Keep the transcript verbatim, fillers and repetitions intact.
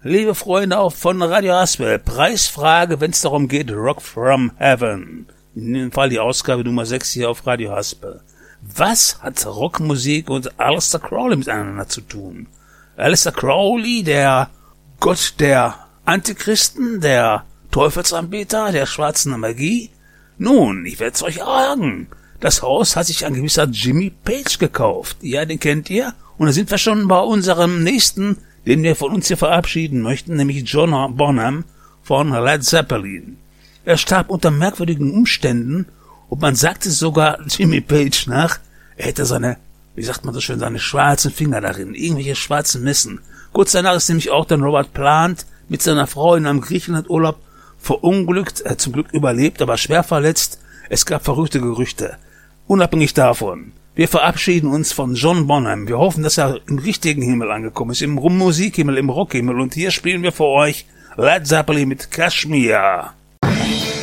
Liebe Freunde auch von Radio Haspel, Preisfrage, wenn es darum geht, Rock from Heaven. In dem Fall die Ausgabe Nummer sechs hier auf Radio Haspel. Was hat Rockmusik und Aleister Crowley miteinander zu tun? Aleister Crowley, der Gott der Antichristen, der Teufelsanbeter, der schwarzen Magie? Nun, ich werde es euch sagen. Das Haus hat sich ein gewisser Jimmy Page gekauft. Ja, den kennt ihr. Und da sind wir schon bei unserem nächsten, den wir von uns hier verabschieden möchten, nämlich John Bonham von Led Zeppelin. Er starb unter merkwürdigen Umständen und man sagte sogar Jimmy Page nach, er hätte seine, wie sagt man so schön, seine schwarzen Finger darin, irgendwelche schwarzen Messen. Kurz danach ist nämlich auch dann Robert Plant mit seiner Frau in einem Griechenlandurlaub verunglückt, äh, zum Glück überlebt, aber schwer verletzt. Es gab verrückte Gerüchte. Unabhängig davon, wir verabschieden uns von John Bonham. Wir hoffen, dass er im richtigen Himmel angekommen ist, im Musikhimmel, im Rockhimmel. Und hier spielen wir für euch Led Zeppelin mit Kashmir.